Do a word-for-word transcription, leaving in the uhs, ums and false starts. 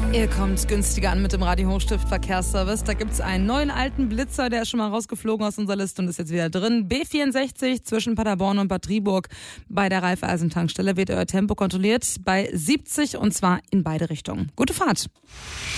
Ihr kommt günstiger an mit dem Radio Hochstift Verkehrsservice. Da gibt es einen neuen alten Blitzer, der ist schon mal rausgeflogen aus unserer Liste und ist jetzt wieder drin. B vierundsechzig zwischen Paderborn und Bad Driburg. Bei der Raiffeisen-Tankstelle wird euer Tempo kontrolliert bei siebzig und zwar in beide Richtungen. Gute Fahrt!